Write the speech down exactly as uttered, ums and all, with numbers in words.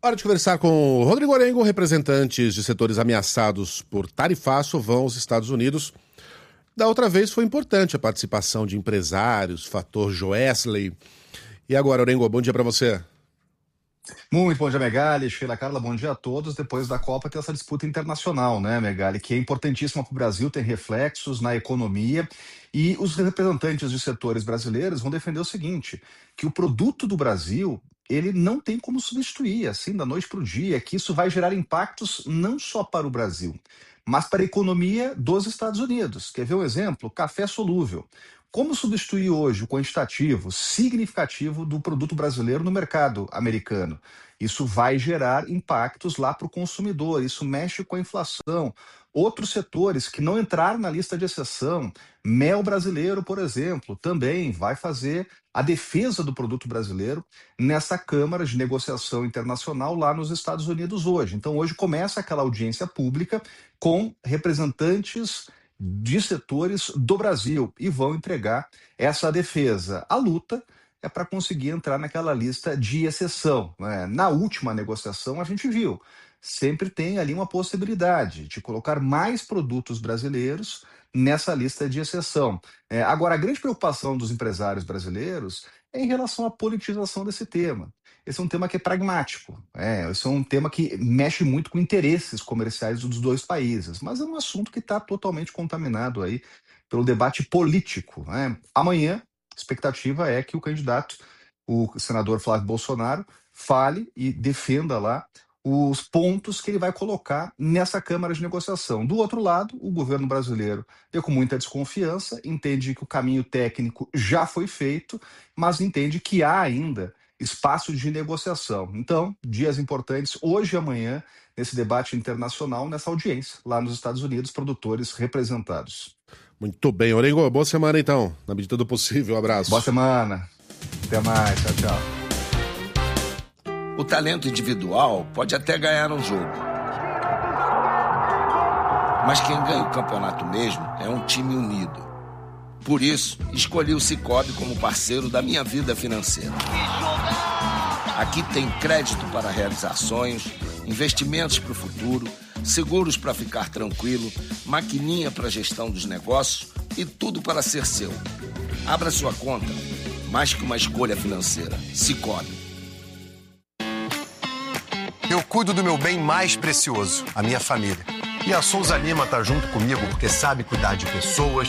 Hora de conversar com o Rodrigo Orengo. Representantes de setores ameaçados por tarifaço vão aos Estados Unidos. Da outra vez foi importante a participação de empresários, fator Joesley. E agora, Orengo, bom dia para você. Muito bom dia, Megali, Sheila, Carla, bom dia a todos. Depois da Copa tem essa disputa internacional, né, Megali, que é importantíssima para o Brasil, tem reflexos na economia, e os representantes de setores brasileiros vão defender o seguinte, que o produto do Brasil, ele não tem como substituir, assim, da noite para o dia, que isso vai gerar impactos não só para o Brasil, mas para a economia dos Estados Unidos. Quer ver um exemplo? Café solúvel. Como substituir hoje o quantitativo significativo do produto brasileiro no mercado americano? Isso vai gerar impactos lá para o consumidor, isso mexe com a inflação. Outros setores que não entraram na lista de exceção, mel brasileiro, por exemplo, também vai fazer a defesa do produto brasileiro nessa Câmara de Negociação Internacional lá nos Estados Unidos hoje. Então hoje começa aquela audiência pública com representantes de setores do Brasil e vão entregar essa defesa. A luta é para conseguir entrar naquela lista de exceção, né? Na última negociação a gente viu, sempre tem ali uma possibilidade de colocar mais produtos brasileiros nessa lista de exceção. É, agora, a grande preocupação dos empresários brasileiros é em relação à politização desse tema. Esse é um tema que é pragmático, é, esse é um tema que mexe muito com interesses comerciais dos dois países, mas é um assunto que está totalmente contaminado aí pelo debate político, né? Amanhã, a expectativa é que o candidato, o senador Flávio Bolsonaro, fale e defenda lá os pontos que ele vai colocar nessa Câmara de Negociação. Do outro lado, o governo brasileiro vê com muita desconfiança, entende que o caminho técnico já foi feito, mas entende que há ainda espaço de negociação. Então, dias importantes hoje e amanhã, nesse debate internacional, nessa audiência, lá nos Estados Unidos, produtores representados. Muito bem, Orengo, boa semana então, na medida do possível, um abraço. Boa semana, até mais, tchau, tchau. O talento individual pode até ganhar um jogo, mas quem ganha o campeonato mesmo é um time unido. Por isso, escolhi o Sicoob como parceiro da minha vida financeira. Aqui tem crédito para realizar sonhos, investimentos para o futuro, seguros para ficar tranquilo, maquininha para gestão dos negócios e tudo para ser seu. Abra sua conta, mais que uma escolha financeira. Sicoob. Eu cuido do meu bem mais precioso, a minha família. E a Souza Lima tá junto comigo porque sabe cuidar de pessoas,